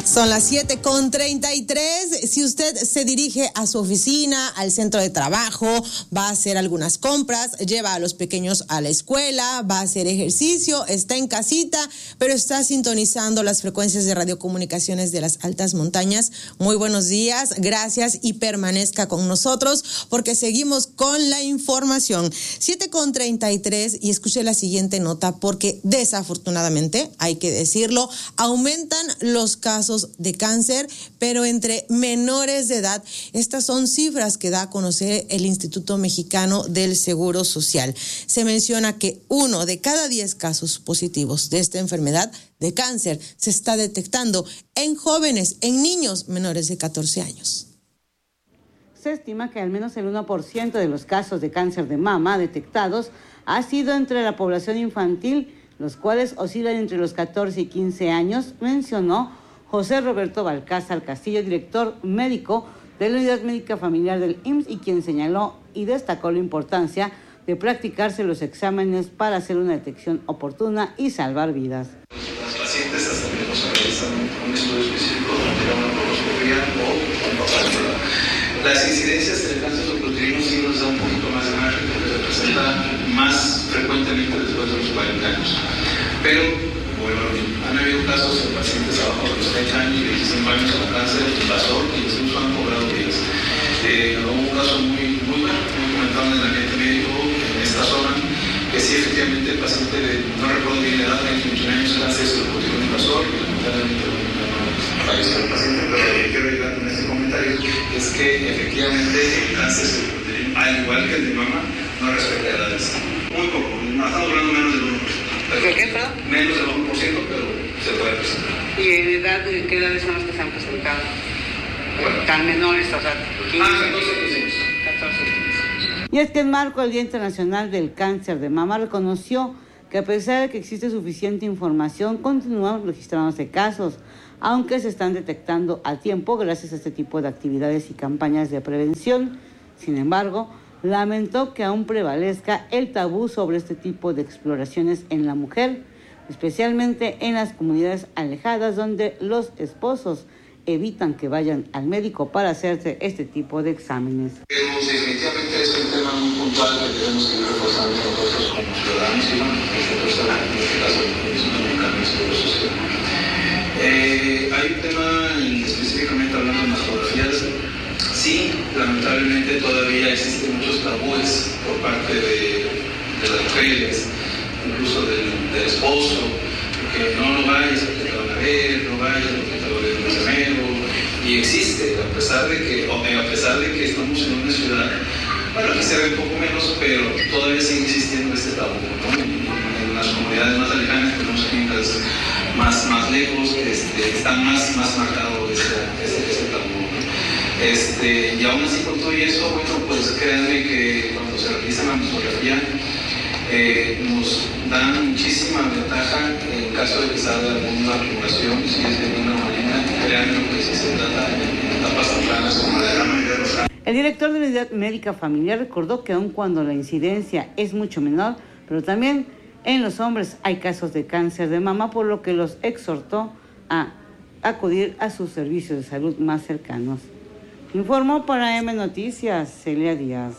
Son las 7:33. Si usted se dirige a su oficina, al centro de trabajo, va a hacer algunas compras, lleva a los pequeños a la escuela, va a hacer ejercicio, está en casita, pero está sintonizando las frecuencias de radiocomunicaciones de las altas montañas, muy buenos días, gracias y permanezca con nosotros porque seguimos con la información. 7:33 y escuche la siguiente nota porque desafortunadamente, hay que decirlo, aumentan los casos de cáncer, pero entre menores de edad. Estas son cifras que da a conocer el Instituto Mexicano del Seguro Social. Se menciona que 1 de cada 10 casos positivos de esta enfermedad de cáncer se está detectando en jóvenes, en niños menores de 14 años. Se estima que al menos el 1% de los casos de cáncer de mama detectados ha sido entre la población infantil, los cuales oscilan entre los 14 y 15 años, mencionó José Roberto Balcázar Castillo, director médico de la Unidad Médica Familiar del IMSS, y quien señaló y destacó la importancia de practicarse los exámenes para hacer una detección oportuna y salvar vidas. Las pacientes hasta que no se realizan un estudio específico donde una colposcopía o un papá. Las incidencias del cáncer subcutáneo sí nos da un poquito más de margen porque se presenta más frecuentemente después de los 40 años. Pero bueno, han habido casos de pacientes abajo de los 30 años y 25 años con cáncer y pasó y incluso han cobrado vidas. Hubo un caso muy bueno, muy comentado en el ambiente médico en esta zona, que sí, efectivamente, el paciente, no recuerdo bien la edad, de 21 años, cáncer se lo puso en invasor y lamentablemente falleció el paciente, pero lo que quiero llegar con este comentario es que efectivamente el cáncer se lo al igual que el de mama, no respeta edades. Muy poco, estamos hablando menos del 1%. ¿De qué, perdón? Menos del 1%, pero se puede presentar. ¿Y en qué edades son las que se han presentado? Bueno, tan menores, o sea, 15, 14 años. 14 años. Y es que en marco del Día Internacional del Cáncer de Mama reconoció que a pesar de que existe suficiente información, continúan registrándose casos, aunque se están detectando a tiempo gracias a este tipo de actividades y campañas de prevención. Sin embargo, lamentó que aún prevalezca el tabú sobre este tipo de exploraciones en la mujer, especialmente en las comunidades alejadas donde los esposos evitan que vayan al médico para hacerse este tipo de exámenes. Pero definitivamente es un tema muy puntual que tenemos que ir reforzando nosotros como ciudadanos y bueno, en este caso el Instituto Mexicano del Seguro Social. Hay un tema específicamente hablando de mastografías. Sí, lamentablemente todavía existen muchos tabúes por parte de las mujeres, incluso del esposo, que no vayas porque te van a ver, no vayas porque te va a ver un enfermero, y existe, a pesar de que estamos en una ciudad, bueno, aquí se ve un poco menos, pero todavía sigue existiendo este tabú, ¿no? En las comunidades más lejanas, tenemos clínicas más lejos, están más marcado este tabú. Y aún así con todo eso, bueno, pues créanme que cuando se realiza la mastografía nos dan muchísima ventaja en caso de que salga alguna acumulación, si es benigna o maligna, créanme que si se trata en etapas tempranas como la gran mayoría de los casos. El director de la Unidad Médica Familiar recordó que aun cuando la incidencia es mucho menor, pero también en los hombres hay casos de cáncer de mama, por lo que los exhortó a acudir a sus servicios de salud más cercanos. Informó para M Noticias, Celia Díaz.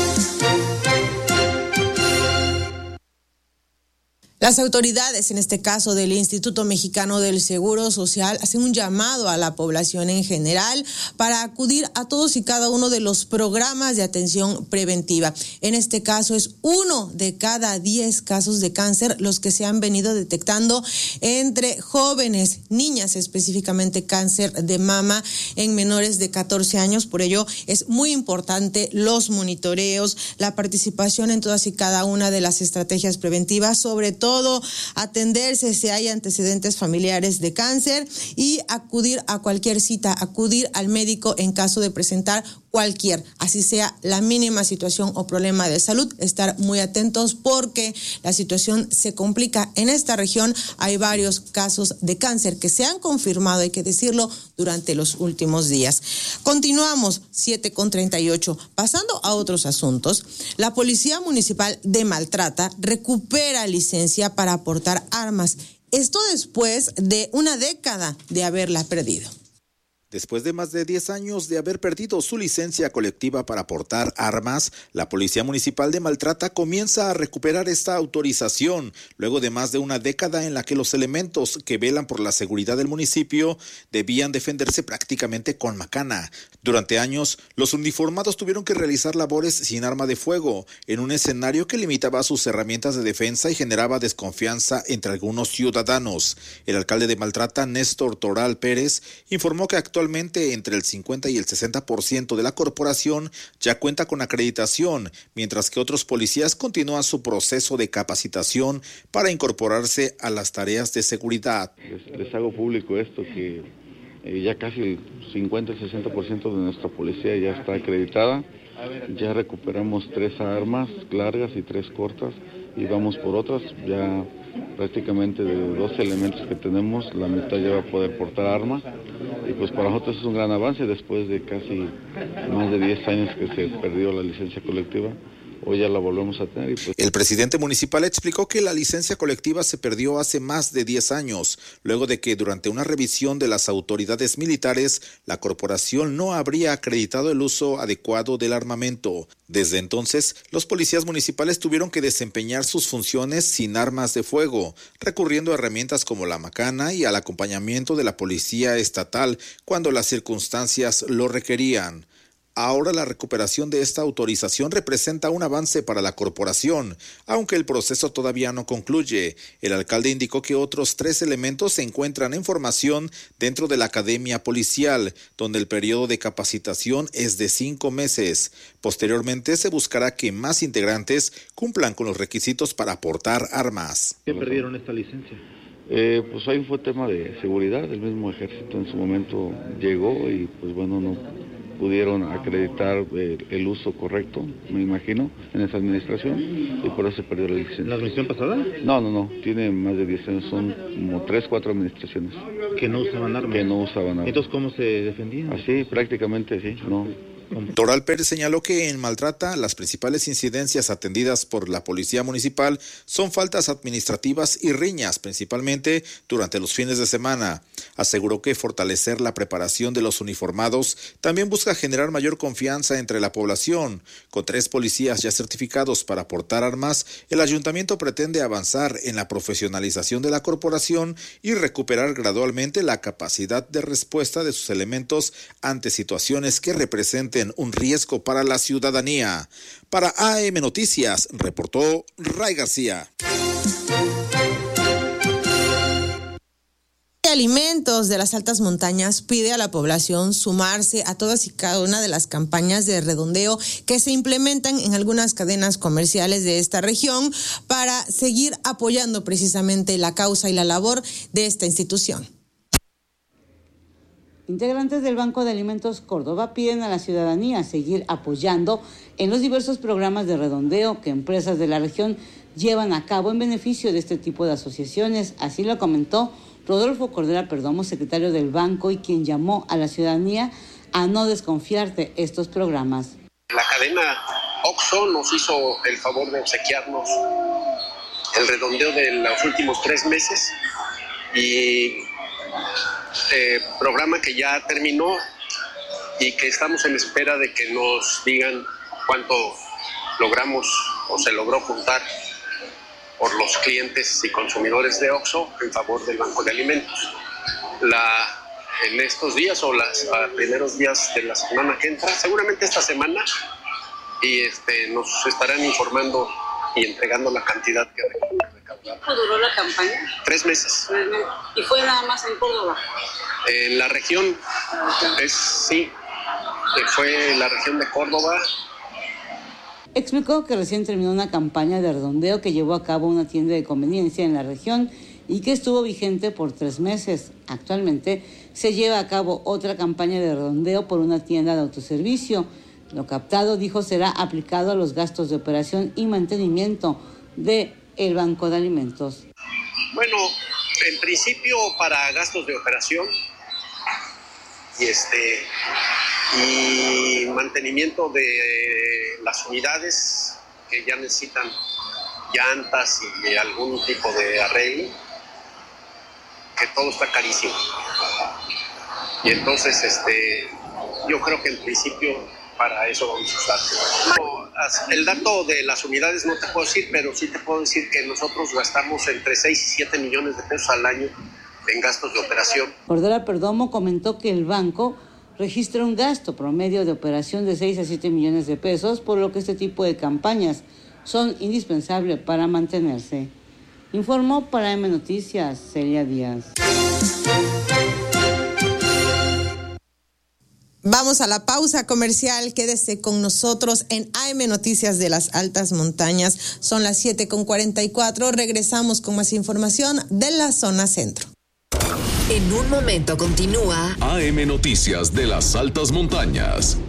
Las autoridades, en este caso del Instituto Mexicano del Seguro Social, hacen un llamado a la población en general para acudir a todos y cada uno de los programas de atención preventiva. En este caso es 1 de cada 10 casos de cáncer los que se han venido detectando entre jóvenes, niñas específicamente, cáncer de mama en menores de 14 años. Por ello es muy importante los monitoreos, la participación en todas y cada una de las estrategias preventivas, sobre todo atenderse si hay antecedentes familiares de cáncer y acudir a cualquier cita, acudir al médico en caso de presentar cualquier, así sea la mínima situación o problema de salud, estar muy atentos porque la situación se complica. En esta región hay varios casos de cáncer que se han confirmado, hay que decirlo, durante los últimos días. Continuamos, 7:38. Pasando a otros asuntos, la Policía Municipal de Maltrata recupera licencia para aportar armas Esto después de una década de haberla perdido. Después de más de 10 años de haber perdido su licencia colectiva para portar armas, la Policía Municipal de Maltrata comienza a recuperar esta autorización, luego de más de una década en la que los elementos que velan por la seguridad del municipio debían defenderse prácticamente con macana. Durante años, los uniformados tuvieron que realizar labores sin arma de fuego, en un escenario que limitaba sus herramientas de defensa y generaba desconfianza entre algunos ciudadanos. El alcalde de Maltrata, Néstor Toral Pérez, informó que actualmente entre el 50 y el 60% de la corporación ya cuenta con acreditación, mientras que otros policías continúan su proceso de capacitación para incorporarse a las tareas de seguridad. Les hago público esto, que ya casi el 50 y 60% de nuestra policía ya está acreditada. Ya recuperamos 3 armas largas y 3 cortas y vamos por otras. Ya prácticamente de 12 elementos que tenemos, la mitad ya va a poder portar armas. Y pues para nosotros es un gran avance después de casi más de 10 años que se perdió la licencia colectiva. Hoy ya la volvemos a tener. El presidente municipal explicó que la licencia colectiva se perdió hace más de 10 años, luego de que durante una revisión de las autoridades militares, la corporación no habría acreditado el uso adecuado del armamento. Desde entonces, los policías municipales tuvieron que desempeñar sus funciones sin armas de fuego, recurriendo a herramientas como la macana y al acompañamiento de la policía estatal cuando las circunstancias lo requerían. Ahora la recuperación de esta autorización representa un avance para la corporación, aunque el proceso todavía no concluye. El alcalde indicó que otros 3 elementos se encuentran en formación dentro de la academia policial, donde el periodo de capacitación es de 5 meses. Posteriormente se buscará que más integrantes cumplan con los requisitos para portar armas. ¿Qué perdieron esta licencia? Pues ahí fue tema de seguridad. El mismo ejército en su momento llegó y pues bueno, no pudieron acreditar el uso correcto, me imagino, en esa administración, y por eso se perdió la licencia. ¿La administración pasada? No, tiene más de 10 años, son como 3, 4 administraciones. ¿Que no usaban armas? Que no usaban armas. Entonces, ¿cómo se defendían? Así, prácticamente así, no. Toral Pérez señaló que en Maltrata las principales incidencias atendidas por la Policía Municipal son faltas administrativas y riñas, principalmente durante los fines de semana. Aseguró que fortalecer la preparación de los uniformados también busca generar mayor confianza entre la población. Con 3 policías ya certificados para portar armas, el ayuntamiento pretende avanzar en la profesionalización de la corporación y recuperar gradualmente la capacidad de respuesta de sus elementos ante situaciones que representen un riesgo para la ciudadanía. Para AM Noticias, reportó Ray García. Alimentos de las Altas Montañas pide a la población sumarse a todas y cada una de las campañas de redondeo que se implementan en algunas cadenas comerciales de esta región para seguir apoyando precisamente la causa y la labor de esta institución. Integrantes del Banco de Alimentos Córdoba piden a la ciudadanía seguir apoyando en los diversos programas de redondeo que empresas de la región llevan a cabo en beneficio de este tipo de asociaciones. Así lo comentó Rodolfo Cordera Perdomo, secretario del banco, y quien llamó a la ciudadanía a no desconfiar de estos programas. La cadena OXXO nos hizo el favor de obsequiarnos el redondeo de los últimos 3 meses y programa que ya terminó y que estamos en espera de que nos digan cuánto logramos o se logró juntar por los clientes y consumidores de OXXO en favor del Banco de Alimentos. En estos días o los primeros días de la semana que entra, seguramente esta semana, y nos estarán informando y entregando la cantidad que recaudamos. ¿Cuánto duró la campaña? 3 meses. ¿Y fue nada más en Córdoba? En la región, sí, fue la región de Córdoba. Explicó que recién terminó una campaña de redondeo que llevó a cabo una tienda de conveniencia en la región y que estuvo vigente por 3 meses. Actualmente se lleva a cabo otra campaña de redondeo por una tienda de autoservicio. Lo captado, dijo, será aplicado a los gastos de operación y mantenimiento del Banco de Alimentos. Bueno, en principio para gastos de operación y mantenimiento de las unidades que ya necesitan llantas y algún tipo de arreglo. que todo está carísimo. Y entonces, yo creo que en principio para eso vamos a usar. El dato de las unidades no te puedo decir, pero sí te puedo decir que nosotros gastamos entre 6 y 7 millones de pesos al año en gastos de operación. Cordera Perdomo comentó que el banco registra un gasto promedio de operación de 6 a 7 millones de pesos, por lo que este tipo de campañas son indispensables para mantenerse. Informó para AM Noticias, Celia Díaz. Vamos a la pausa comercial. Quédese con nosotros en AM Noticias de las Altas Montañas. Son las 7:44. Regresamos con más información de la zona centro. En un momento continúa AM Noticias de las Altas Montañas.